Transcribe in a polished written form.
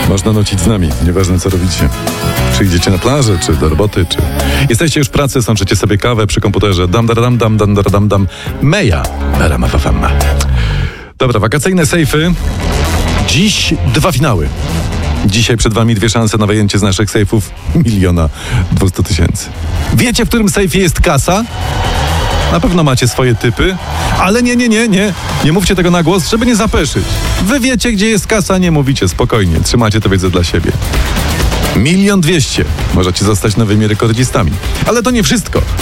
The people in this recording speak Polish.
Można nucić z nami, nieważne co robicie. Czy idziecie na plażę, czy do roboty, czy... Jesteście już w pracy, sączycie sobie kawę przy komputerze. Dam. Meja. Ramafafama. Dobra, wakacyjne sejfy. Dziś 2 finały. Dzisiaj przed wami 2 szanse na wyjęcie z naszych sejfów 1 200 000. Wiecie, w którym sejfie jest kasa? Na pewno macie swoje typy, ale nie mówcie tego na głos, żeby nie zapeszyć. Wy wiecie, gdzie jest kasa, nie mówicie, spokojnie, trzymacie tę wiedzę dla siebie. 1 200 000. Możecie zostać nowymi rekordzistami. Ale to nie wszystko.